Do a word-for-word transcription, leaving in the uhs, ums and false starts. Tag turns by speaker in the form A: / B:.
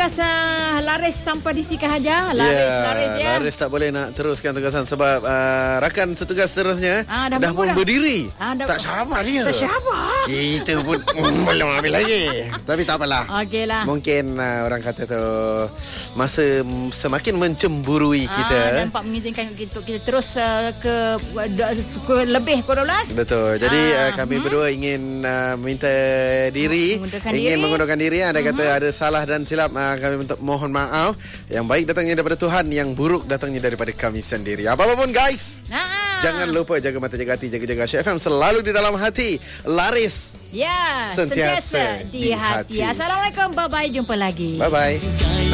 A: tugas uh, Laris sampai di sini saja. Laris,
B: yeah,
A: Laris ya.
B: Laris tak boleh nak teruskan tugasan sebab uh, rakan setugas seterusnya
A: ah, dah,
B: dah pun dah. berdiri.
A: Ah, dah,
B: tak sabar dia.
A: Tak sabar.
B: Kita pun belum habis lagi. Tapi tak apalah.
A: Okeylah.
B: Mungkin uh, orang kata tu masa semakin mencemburui
A: ah,
B: kita.
A: Dan Pak mengizinkan kita, kita terus uh, ke, ke lebih ke dua belas.
B: Betul. Jadi
A: ah,
B: uh, kami
A: hmm.
B: berdua ingin uh, minta diri,
A: mengundurkan
B: ingin
A: diri.
B: mengundurkan diri. Ada
A: uh-huh.
B: kata ada salah dan silap, uh, kami minta mohon maaf. Yang baik datangnya daripada Tuhan, yang buruk datangnya daripada kami sendiri. Apa-apa pun guys,
A: nah.
B: jangan lupa jaga mata, jaga hati, jaga-jaga Syah F M selalu di dalam hati. Laris
A: ya,
B: sentiasa,
A: sentiasa di, di hati. hati. Assalamualaikum, bye-bye, jumpa lagi.
B: Bye-bye.